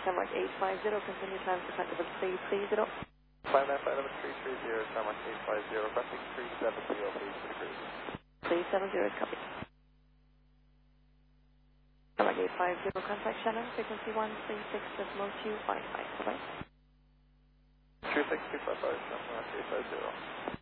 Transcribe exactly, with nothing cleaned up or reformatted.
Tamarack eight five zero, continue climb to flight level three three zero. Climb that flight level three three zero, Tamarack eight five zero, crossing three seven zero, please, for the cruise. three seven zero is copy. Tamarack eight five zero, contact Shannon, frequency one three six decimal two five five. Bye-bye. three six two five five, Tamarack eight five zero.